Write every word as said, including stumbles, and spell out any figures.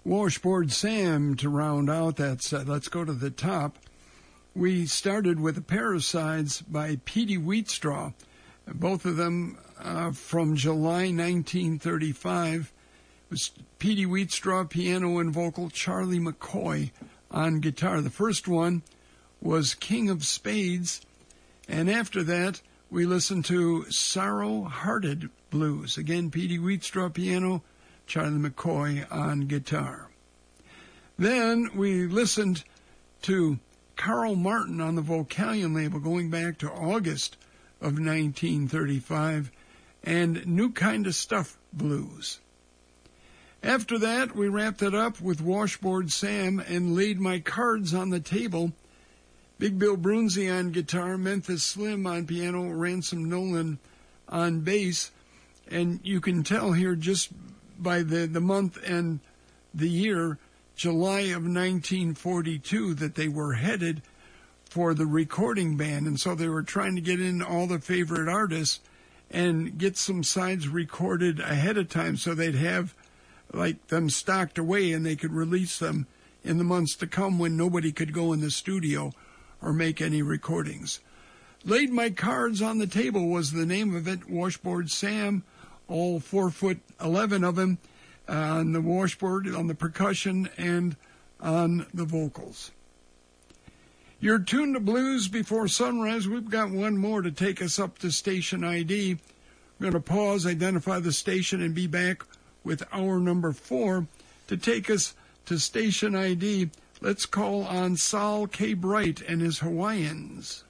Washboard Sam to round out that set. Let's go to the top. We started with the Parasides by Petey Wheatstraw, both of them uh, from July nineteen thirty-five. It was Petey Wheatstraw, piano and vocal, Charlie McCoy on guitar. The first one was King of Spades, and after that we listened to Sorrow-Hearted Blues. Again, Petey Wheatstraw, piano, Charlie McCoy on guitar. Then we listened to Carl Martin on the Vocalion label going back to August of nineteen thirty-five, and New Kind of Stuff Blues. After that, we wrapped it up with Washboard Sam and Laid My Cards on the Table. Big Bill Brunzi on guitar, Memphis Slim on piano, Ransom Nolan on bass. And you can tell here just by the, the month and the year, July of nineteen forty-two, that they were headed for the recording band. And so they were trying to get in all the favorite artists and get some sides recorded ahead of time so they'd have like them stocked away and they could release them in the months to come when nobody could go in the studio or make any recordings. Laid My Cards on the Table was the name of it. Washboard Sam, all four foot eleven of him, uh, on the washboard, on the percussion, and on the vocals. You're tuned to Blues Before Sunrise. We've got one more to take us up to station I D. We're going to pause, identify the station, and be back with hour number four. To take us to station I D, let's call on Sol K. Bright and his Hawaiians.